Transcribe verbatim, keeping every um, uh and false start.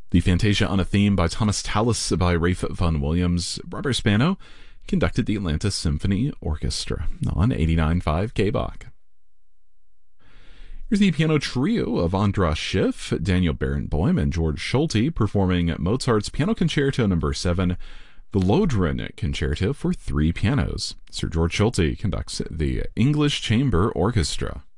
The Fantasia on a Theme by Thomas Tallis by Ralph Vaughan Williams. Robert Spano conducted the Atlanta Symphony Orchestra on eighty-nine point five K B O C. Here's the piano trio of Andras Schiff, Daniel Barenboim, and George Schulte performing Mozart's Piano Concerto Number seven, the Lohengrin Concerto for three pianos. Sir George Schulte conducts the English Chamber Orchestra.